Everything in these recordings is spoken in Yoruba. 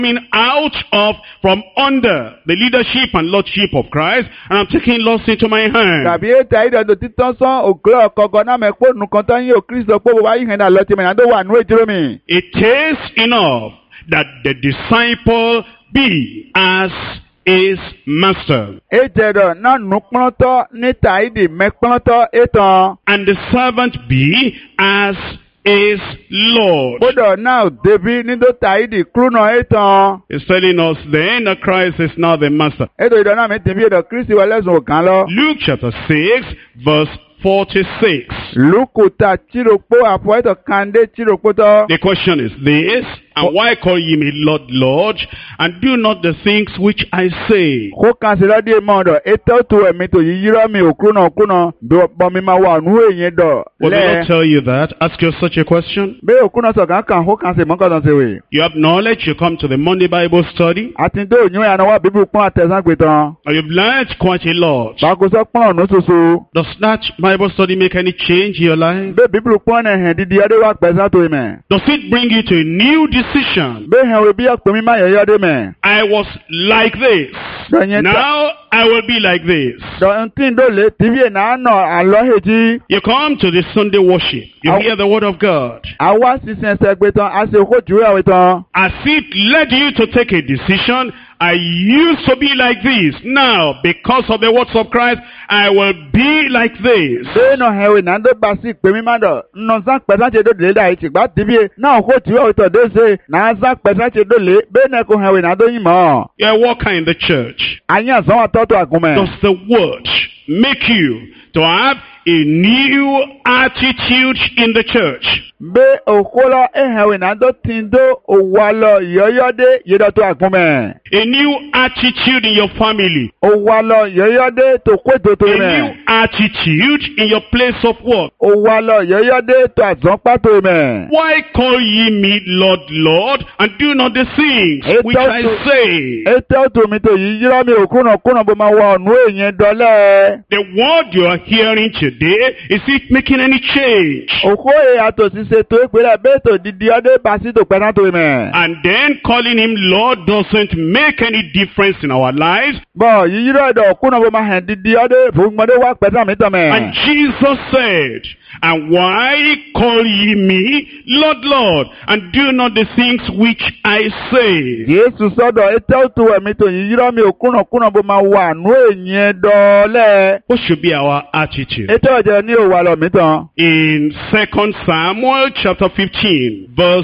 out of from under the leadership and lordship of Christ, and I'm taking laws into my hand. Tàbí ètò àìdọ̀dọ̀ títọ́ sán òkúrọ̀ kọ̀ọ̀kan náà mẹ́kọ́ nùkan tán yín òkúrìsọ̀ pé wọ́n wáyé hẹ̀dà lọ́tí mẹ́rin àdó wà nú èjìrò mi. It is enough that the disciple be as his master. Èjẹ̀rọ̀ náà nù pọ́ntọ́ níta ìdí mẹ́pọ́ntọ́ ètàn. And the servant be as his Lord. Bọ́dọ̀ náà débí nídó ìdí kúrúnà ètàn. He's telling us then that Christ is now the master. Ètò ìdáná mi tìbí èdè Kristi wà lẹ́sùn òkàn lọ. Luke chapter 6 verse 46. Lúkù ta tìròpó àpò ètò kàndé tìròpó tọ́. The question is this, and why call ye me Lord, Lord, and do not the things which I say? Kó kan sí lọ́dí mọ́ọ̀dọ̀ ètò tó ẹ̀mí tó yí yírọ́ mi òkúrúnà òkúrúnà bọ̀ mi máa wà nú èyí dọ̀. Will the Lord tell you that? Ask you such a question. Bẹ́ẹ̀ òkúrúnà sọ̀kan kan kó kan sí mọ́kàndán sí wè. You have knowledge, you come to the Monday Bible study, Àti tó òyìn ìyànà wá bíbí pọ́n àtẹ̀sán pé tán. and you've learned quite a lot. Bàkóso pọ́n ọ̀nù soso. Does that Bible study make any change in your life? Bẹ́ẹ̀ bíbí pọ́n ẹ̀hìn dídí ọdẹ wá pẹ̀sán tó ìmẹ̀. Does it bring you to a new decision? Bẹ́ẹ̀ hẹ̀ wò bí ọ̀pẹ̀ mi máa yẹ̀yọ́ dé mẹ̀. I was like this. Dọ̀nyẹ́ ta. Now I will be like this. Dọ̀ntí ndólè tìbí ẹ̀ náà nọ àlọ́ hèjì. You come to the Sunday worship. You hear the word of God. Àwa sísìn ẹsẹ̀ gbé tán, a sì kó jùwé àwẹ̀ tán. As it led you to take a decision, I used to be like this. Now, because of the words of Christ, I will be like this. Bẹ́ẹ̀ náà hẹ̀wé náà dó bá sí ìpè mi máa dọ̀. Nà sá pẹ̀sán ṣe dòdò dà ìtìgbà tìbí náà kó jùwé àwẹ̀ tán dé ṣe. Náà sá pẹ̀sán ṣe dòlè. Bẹ́ẹ̀ náà kó hẹ̀wé náà dó yín mọ́. You're a worker in the church. Àyìn àsán wà tọ́tọ̀ àgùnmẹ̀. Does the word make you to have a new attitude in the church? Bẹ́ẹ̀ òkúlọ̀ ẹ̀hẹ̀wé náà dó ti dó òwàlọ̀ yọ̀yọ́dé yẹ̀dọ̀tọ̀ àgùnmẹ̀. A new attitude in your family. Òwàlọ̀ yọ̀yọ́dé tó kó ètòtò A mẹ̀. new attitude in your place of work. Òwàlọ̀ yọ̀yọ́dé tó àzọ́pàtò mẹ̀. Why call ye me Lord, Lord, and do not the things which I say? Ètò tó mi tó yí yírọ́ mi òkúnà kúnà bó máa wọ ọ̀nù èyàn dọ́lẹ̀. The word you are hearing today, is it making any change? Òkú èyà tó ṣiṣẹ́ tó ìpínlẹ̀ bẹ́ẹ̀ tó didi ọdẹ bá sí tó pẹ́ná tó mẹ̀. And then calling him Lord doesn't make any difference in our lives. Bọ̀ yí yírọ́ ẹ̀dọ̀ òkúnà bó máa hẹ̀ didi ọdẹ fògbọ́dé wá pẹ́sà mi tọ̀ mẹ̀. And Jesus said, and why call ye me Lord, Lord, and do not the things which I say? Jésù sọ́dọ̀ ètò tó ẹ̀mí tó yí yírọ́ mi òkúnà kúnà bó máa wà nù èyàn dọ́lẹ̀. What should be our attitude? Ètò ọ̀jẹ̀ ní òwàlọ̀ mi tán. In 2 Samuel chapter 15, verse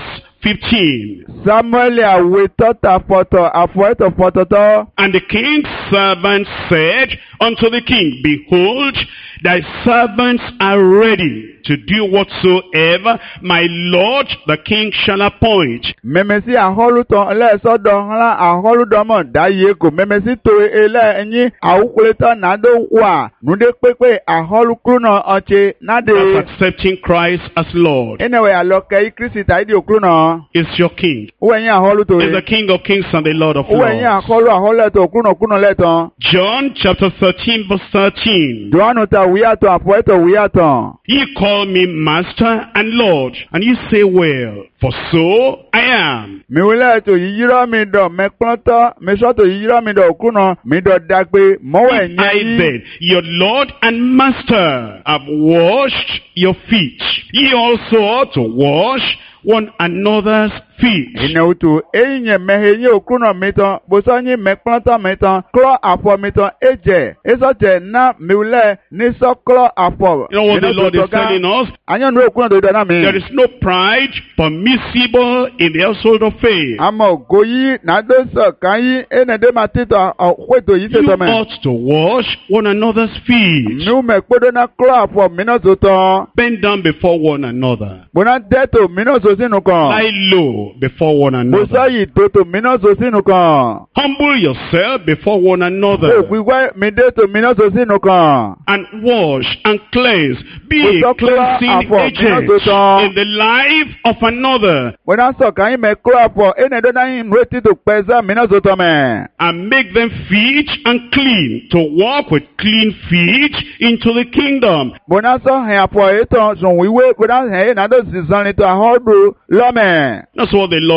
15. Samuel àwetọ́ta fọ̀tọ̀ àfọ̀ẹ́tọ̀ fọ̀tọ̀tọ̀. And the king's servants said unto the king, Behold, thy servants are ready to do whatsoever my lord the king shall appoint. Mẹ̀mẹ̀sí àhọ́lùtàn ẹlẹ́sọ̀dọ̀ ńlá àhọ́lùdọ́mọ̀ dáyé kò mẹ̀mẹ̀sí tó elẹ́ ẹ̀yìn àwùkulẹ̀tọ̀ nàdó wà núdé pépé àhọ́lùkúrúnà ọ̀chẹ́ nàdé. That's accepting Christ as Lord. Ẹnẹ̀wẹ̀ àlọ́kẹ́ yìí Kristi tàìdí òkúrúnà. Is your king. Ó ẹ̀yìn àhọ́lùtò Is the King of kings and the Lord of ó ẹ̀yìn lords. àhọ́lùtò òkúrúnà kúrúnà lẹ́tàn. John chapter 13 verse 13. Jòhánù ta wíyàtọ̀ àfọ̀ẹ́tọ̀ wíyàtọ̀. Ye call me Master and Lord, and you say well, for so I am. Mi wílẹ̀ tó yìí yírọ́ mi dọ̀ mẹ́pọ́ntọ́ mi sọ́tò yìí yírọ́ mi dọ̀ òkúrúnà mi dọ̀ dàgbé mọ́wọ́ If ẹ̀yìn I yìí. then, your Lord and Master, have washed your feet, ye also ought to wash one another's feet. Ìnẹ̀wùtù eyín mẹ́hẹ̀ yín òkúrúnà mi tán bùsọ̀ yín mẹ́pọ́ntọ́ mi tán kúrọ̀ àfọ̀ mi tán ẹ̀jẹ̀ ẹ̀sọ̀jẹ̀ ná mi wílẹ̀ ní sọ́kúrọ̀ àfọ̀. You know what the Lord is telling us? Àyànnú òkúrúnà tó dáná mi. There is no pride permissible in the household of faith. Àmọ́ ògo yìí nàdósọ̀ kan yìí ẹnẹ̀dẹ́ máa títọ̀ ọ̀pẹ̀tọ̀ yìí You tètò mẹ́. ought to wash one another's feet. Nú mẹ́kpọ́dọ́ náà kúrọ̀ àfọ̀ mìíràn tó tán. Bend down before one another. Bùnà dẹ́tò mìíràn tó sínú kan. Lie low before one Bùsọ̀ another. yìí tòtò mìíràn tó sínú kan. Humble yourself before one another. Òpìwẹ́ mi dẹ́tò mìíràn tó sínú kan. And wash and cleanse. Be Bùsọ̀ a kúrọ̀ cleansing àfọ̀ mìíràn agent tó tán. in the life of another. Bùnà sọ̀kan yìí mẹ́ kúrọ̀ àfọ̀ ẹnẹ̀dọ́ náà yìí nù ètí tó pẹ́sẹ́ mìíràn tó tán mẹ́. And make them fit and clean to walk with clean feet into the kingdom. Bùnà sọ̀ hẹ̀ àfọ̀ ètò sùn wíwé bùnà hẹ̀ yìí nàdó sísan ní tó àhọ́dù lọ́mẹ̀. That's what the Lord